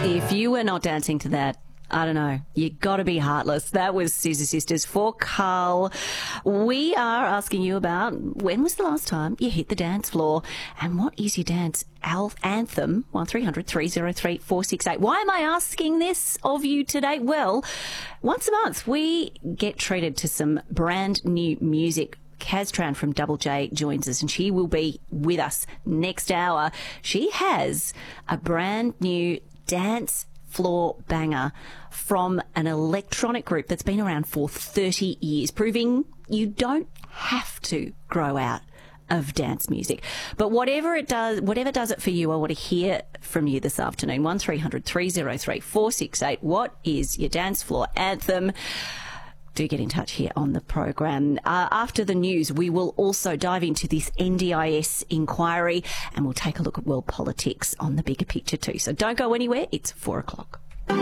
If you were not dancing to that, I don't know, you got to be heartless. That was Scissor Sisters for Carl. We are asking you about when was the last time you hit the dance floor and what is your dance anthem? 1300 303 468. Why am I asking this of you today? Well, once a month we get treated to some brand new music. Kaz Tran from Double J joins us and she will be with us next hour. She has a brand new dance floor banger from an electronic group that's been around for 30 years, proving you don't have to grow out of dance music. But whatever does it for you, I want to hear from you this afternoon. 1300 303 468. What is your dance floor anthem? Do get in touch here on the program. After the news, we will also dive into this NDIS inquiry and we'll take a look at world politics on the bigger picture too. So don't go anywhere. It's 4 o'clock.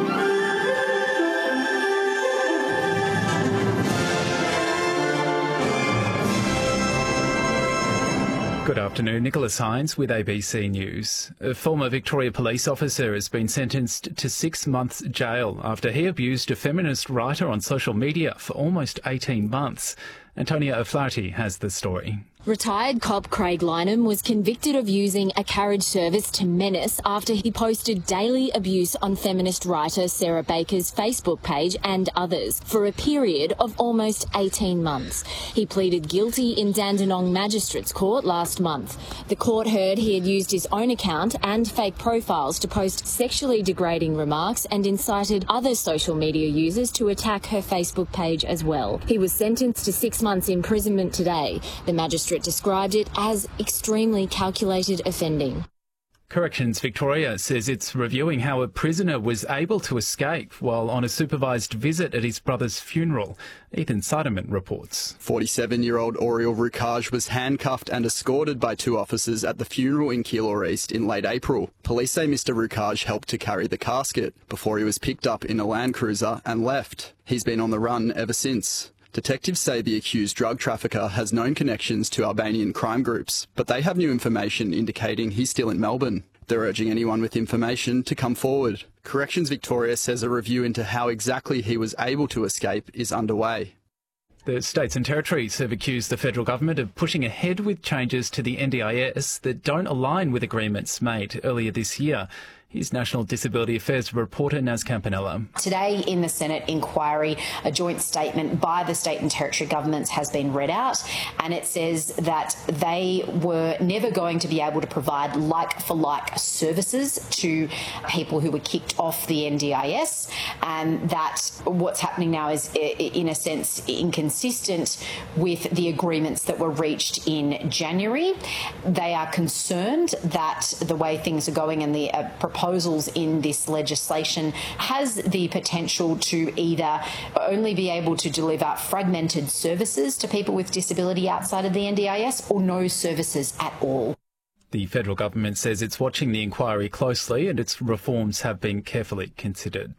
Good afternoon, Nicholas Hines with ABC News. A former Victoria police officer has been sentenced to 6 months jail after he abused a feminist writer on social media for almost 18 months. Antonia O'Flaherty has the story. Retired cop Craig Lynham was convicted of using a carriage service to menace after he posted daily abuse on feminist writer Sarah Baker's Facebook page and others for a period of almost 18 months. He pleaded guilty in Dandenong Magistrates Court last month. The court heard he had used his own account and fake profiles to post sexually degrading remarks and incited other social media users to attack her Facebook page as well. He was sentenced to 6 months imprisonment today. The magistrate described it as extremely calculated offending. Corrections Victoria says it's reviewing how a prisoner was able to escape while on a supervised visit at his brother's funeral. Ethan Siderman reports. 47-year-old Oriel Rukaj was handcuffed and escorted by 2 officers at the funeral in Keilor East in late April. Police say Mr Rukaj helped to carry the casket before he was picked up in a Land Cruiser and left. He's been on the run ever since. Detectives say the accused drug trafficker has known connections to Albanian crime groups, but they have new information indicating he's still in Melbourne. They're urging anyone with information to come forward. Corrections Victoria says a review into how exactly he was able to escape is underway. The states and territories have accused the federal government of pushing ahead with changes to the NDIS that don't align with agreements made earlier this year. Here's National Disability Affairs reporter Naz Campanella. Today in the Senate inquiry, a joint statement by the state and territory governments has been read out, and it says that they were never going to be able to provide like-for-like services to people who were kicked off the NDIS, and that what's happening now is, in a sense, inconsistent with the agreements that were reached in January. They are concerned that the way things are going and the proposals in this legislation has the potential to either only be able to deliver fragmented services to people with disability outside of the NDIS or no services at all. The federal government says it's watching the inquiry closely and its reforms have been carefully considered.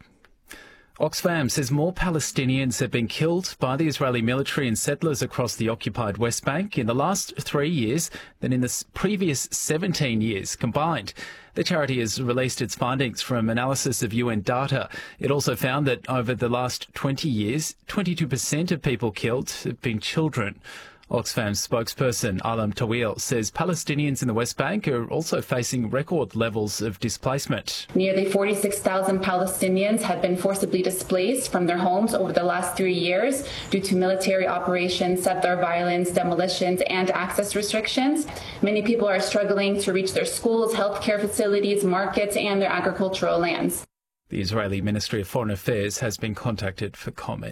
Oxfam says more Palestinians have been killed by the Israeli military and settlers across the occupied West Bank in the last 3 years than in the previous 17 years combined. The charity has released its findings from analysis of UN data. It also found that over the last 20 years, 22% of people killed have been children. Oxfam's spokesperson Alam Tawil says Palestinians in the West Bank are also facing record levels of displacement. Nearly 46,000 Palestinians have been forcibly displaced from their homes over the last 3 years due to military operations, settler violence, demolitions, and access restrictions. Many people are struggling to reach their schools, healthcare facilities, markets, and their agricultural lands. The Israeli Ministry of Foreign Affairs has been contacted for comment.